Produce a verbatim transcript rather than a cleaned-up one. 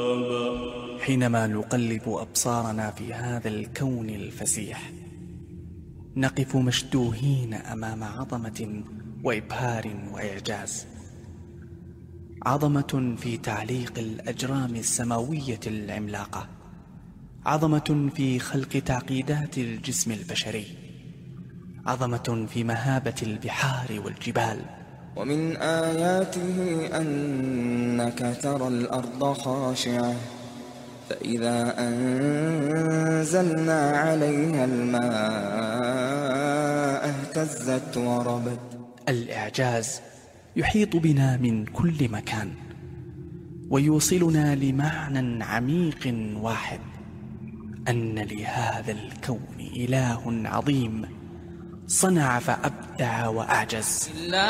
حينما نقلب أبصارنا في هذا الكون الفسيح نقف مشدوهين أمام عظمة وإبهار وإعجاز، عظمة في تعليق الأجرام السماوية العملاقة، عظمة في خلق تعقيدات الجسم البشري، عظمة في مهابة البحار والجبال. ومن آياته أنك ترى الأرض خاشعة فإذا أنزلنا عليها الماء اهتزت وربت. الإعجاز يحيط بنا من كل مكان ويوصلنا لمعنى عميق واحد، أن لهذا الكون إله عظيم صنع فأبدع وأعجز.